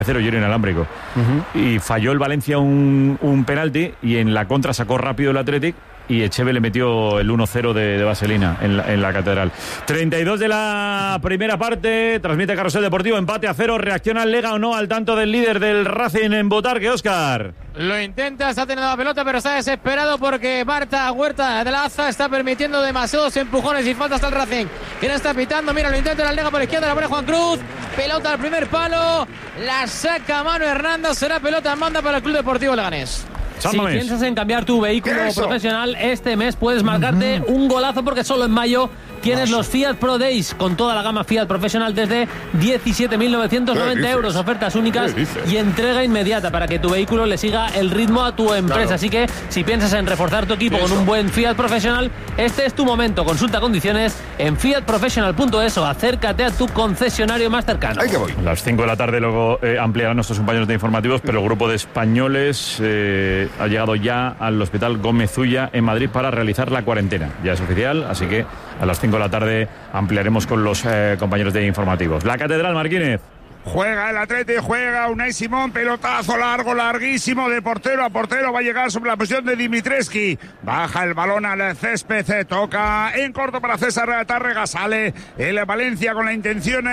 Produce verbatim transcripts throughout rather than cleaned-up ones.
cero y era inalámbrico. Uh-huh. Y falló el Valencia un, un penalti y en la contra sacó rápido el Athletic y Echeve le metió el uno cero de, de Vaselina en la, en la Catedral. treinta y dos de la primera parte, transmite Carrusel Deportivo, empate a cero, reacciona el Lega o no al tanto del líder del Racing en Botarque, Óscar. Lo intenta, está teniendo la pelota, pero está desesperado porque Marta Huerta de la Aza está permitiendo demasiados empujones y faltas al Racing. ¿Quién está pitando? Mira, lo intenta la Lega por izquierda, la pone Juan Cruz. Pelota al primer palo, la saca Manu Hernández, será pelota en banda para el Club Deportivo Leganés. Si piensas en cambiar tu vehículo profesional, este mes puedes marcarte uh-huh. un golazo porque solo en mayo tienes los Fiat Pro Days con toda la gama Fiat profesional desde diecisiete mil novecientos noventa euros. Ofertas únicas y entrega inmediata para que tu vehículo le siga el ritmo a tu empresa. Claro. Así que si piensas en reforzar tu equipo Eso. con un buen Fiat profesional, este es tu momento. Consulta condiciones en fiat professional punto es o acércate a tu concesionario más cercano. Ahí que voy. A las cinco de la tarde luego eh, ampliarán nuestros compañeros de informativos, pero el grupo de españoles eh, ha llegado ya al Hospital Gómez Ulla en Madrid para realizar la cuarentena. Ya es oficial, así que a las cinco de la tarde ampliaremos con los eh, compañeros de informativos. La Catedral, Marquínez. Juega el Atleti, juega Unai Simón, pelotazo largo, larguísimo, de portero a portero, va a llegar sobre la posición de Dimitrescu, baja el balón al césped, toca en corto para César Tárrega, sale el Valencia con la intención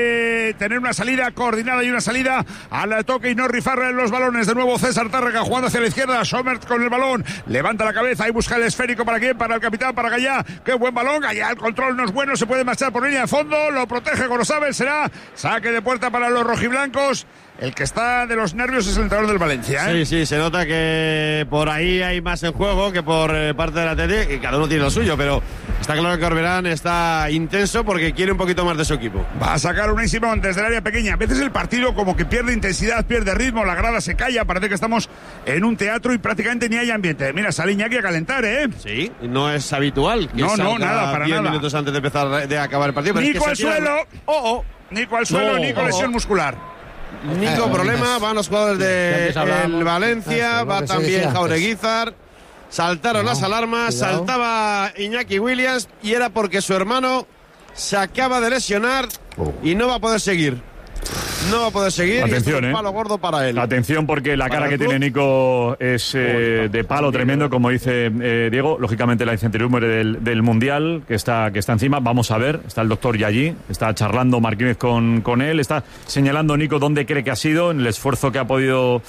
de tener una salida coordinada y una salida al toque y no rifarle los balones. De nuevo César Tárrega jugando hacia la izquierda, Sommer con el balón, levanta la cabeza y busca el esférico. ¿Para quién? Para el capitán, para Gallá. Qué buen balón, Gallá, el control no es bueno, se puede marchar por línea de fondo, lo protege con los Sabel, será saque de puerta para Para los rojiblancos. El que está de los nervios es el entrenador del Valencia, ¿eh? Sí, sí, se nota que por ahí hay más en juego que por eh, parte de la Atleti, y cada uno tiene lo suyo, pero está claro que Corberán está intenso porque quiere un poquito más de su equipo. Va a sacar Unai Simón desde el área pequeña. A veces el partido como que pierde intensidad, pierde ritmo, la grada se calla, parece que estamos en un teatro y prácticamente ni hay ambiente. Mira, sale Iñaki a calentar, ¿eh? Sí, no es habitual que no, no, nada, para diez nada. minutos antes de empezar de acabar el partido. Pero Nico es que al suelo. Oh, oh. Nico al suelo, no, Nico lesión oh, oh. muscular. Nico eh, problema, van los jugadores de el Valencia, Eso, va también Jaureguizar. Saltaron no, las alarmas, cuidado. Saltaba Iñaki Williams y era porque su hermano se acaba de lesionar oh. y no va a poder seguir. No va a poder seguir. Atención, y es un eh. palo gordo para él. Atención porque la cara que tiene Nico es eh, de palo tremendo, como dice eh, Diego. Lógicamente la incertidumbre del, del Mundial que está, que está encima. Vamos a ver, está el doctor ya allí, está charlando Marquínez con, con él, está señalando Nico dónde cree que ha sido, en el esfuerzo que ha podido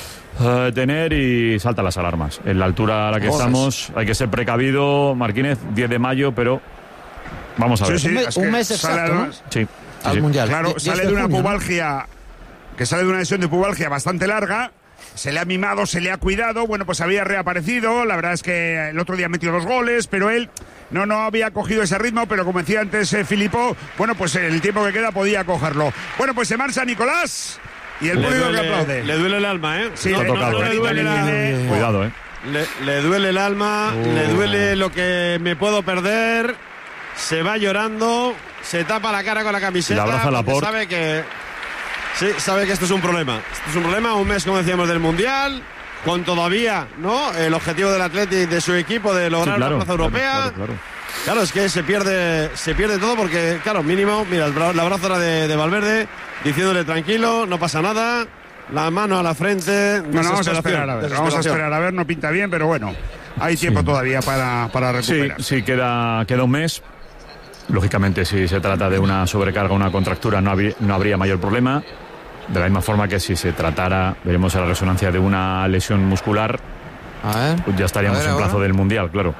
uh, tener y salta las alarmas. En la altura a la que Joder. estamos hay que ser precavido, Marquínez, diez de mayo, pero vamos a ver. Sí, sí, un, mes, un mes exacto, ¿no? Sí. Al sí. Mundial. Claro, sale de una junio, pubalgia, que sale de una lesión de pubalgia bastante larga, se le ha mimado, se le ha cuidado, bueno, pues había reaparecido, la verdad es que el otro día metió dos goles, pero él no, no había cogido ese ritmo, pero como decía antes eh, Filippo, bueno, pues el tiempo que queda podía cogerlo. Bueno, pues se marcha Nicolás y el público que aplaude. Le duele el alma, ¿eh? Sí, no, le, tocado, no, no, le duele la... eh. Cuidado, ¿eh? Le, le duele el alma, uh. le duele lo que me puedo perder, se va llorando... Se tapa la cara con la camiseta. Le abraza la por. Sabe que sí, sabe que esto es un problema. Esto es un problema, un mes, como decíamos, del Mundial, con todavía, ¿no? El objetivo del Athletic, de su equipo, de lograr sí, claro, una plaza claro, europea. Claro, claro. Claro, es que se pierde, se pierde todo porque, claro, mínimo, mira, el abrazo era de, de Valverde, diciéndole tranquilo, no pasa nada, la mano a la frente. No, no, vamos a esperar a ver, vamos a esperar a ver, no pinta bien, pero bueno, hay tiempo sí. todavía para, para recuperar. Sí, sí, queda, queda un mes. Lógicamente, si se trata de una sobrecarga o una contractura, no, habría, no habría mayor problema. De la misma forma que si se tratara, veremos la resonancia de una lesión muscular, a ver, pues ya estaríamos a ver, en plazo ahora. del Mundial, claro.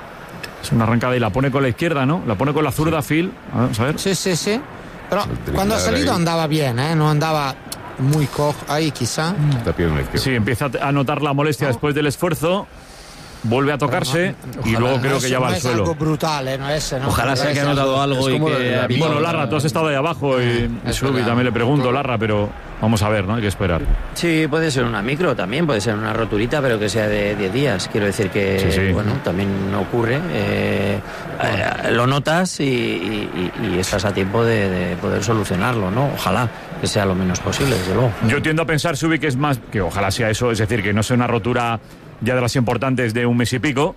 Es una arrancada y la pone con la izquierda, ¿no? La pone con la zurda, sí. Phil. Vamos a ver. Sí, sí, sí. Pero cuando ha salido andaba bien, ¿eh? No andaba muy cojo ahí, quizá. Sí, empieza a notar la molestia no. después del esfuerzo. Vuelve a tocarse no, y luego no creo es, que ya va no al suelo. Es algo brutal, ¿eh? No es, ¿no? Ojalá sea que ha notado algo y que... Bueno, Larra, tú has estado ahí abajo y, y Subi también le pregunto, Larra, pero vamos a ver, ¿no? Hay que esperar. Sí, puede ser una micro también, puede ser una roturita, pero que sea de diez días. Quiero decir que, sí, sí. bueno, también ocurre. Eh, eh, lo notas y, y, y estás a tiempo de, de poder solucionarlo, ¿no? Ojalá que sea lo menos posible, desde luego. Yo tiendo a pensar, Subi, que es más, que ojalá sea eso, es decir, que no sea una rotura ya de las importantes de un mes y pico.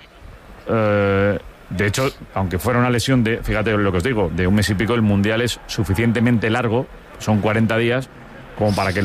Uh, de hecho, aunque fuera una lesión de, fíjate lo que os digo, de un mes y pico, el Mundial es suficientemente largo, son cuarenta días, como para que